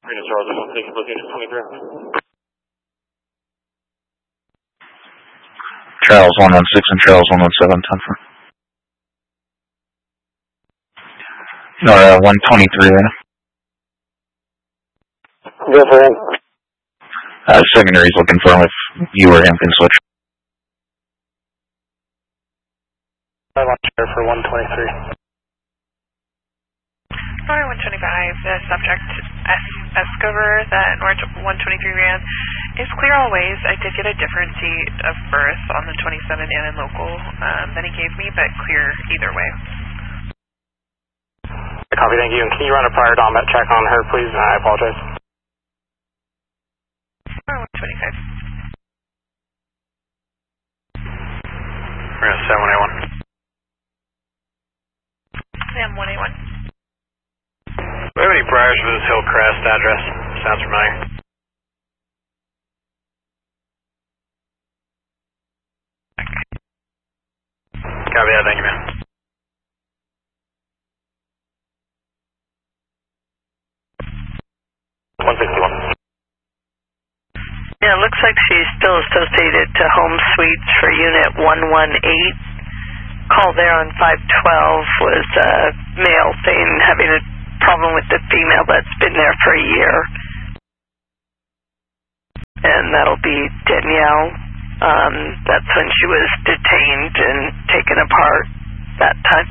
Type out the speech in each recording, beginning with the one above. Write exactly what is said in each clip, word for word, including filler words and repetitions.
Marina Charles, one six, location twenty-three. Charles one one six and Charles one one seven, ten four. No, uh, one twenty-three there. Go for him. Uh, secondary's looking for him if you or him can switch. I want chair for one twenty-three. Sorry, one twenty-five, the subject S Escobar that North one twenty-three ran is clear all ways. I did get a different date of birth on the twenty-seven and in local um, than he gave me, but clear either way. Copy, thank you. And can you run a prior Domet check on her, please? And I apologize. Sorry, one twenty-five. We're going to seven one eight one. Sam one eight one. Do we have any priors for this Hillcrest address? Sounds familiar. Copy that, thank you, man. one sixty-one. Yeah, it looks like she's still associated to Home Suites for Unit one one eight. Call there on five twelve was a male saying having a problem with the female that's been there for a year. And that'll be Danielle. Um, that's when she was detained and taken apart that time.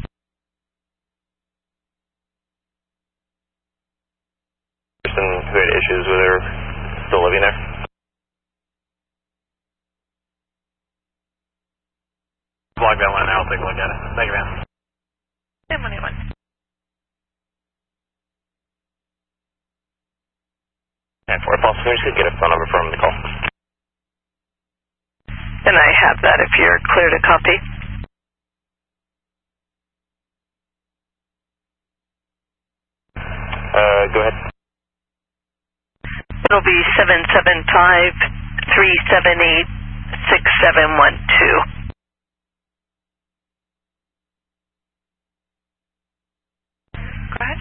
Person who had issues with her still living there? Log that one and I'll take a look at it. Thank you, man. Sam one eight one. And for a possible, we just get a phone number from the call. And I have that if you're clear to copy. Uh, go ahead. It'll be seven seven five, three seven eight, six seven one two. Go ahead.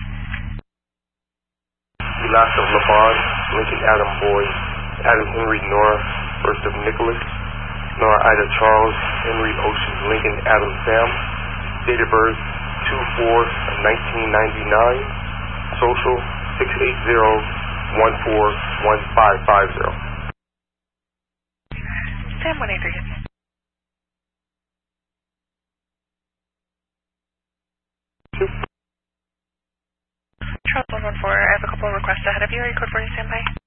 Last of LaBon, Lincoln Adam Boyd, Adam Henry Nora, first of Nicholas, Nora Ida Charles, Henry Ocean Lincoln Adam Sam, date of birth two four nineteen ninety-nine, social six eight zero one four one five five zero. Sam one eight three. Charles one one four, I have a couple of requests ahead of you. Are you code forty standby?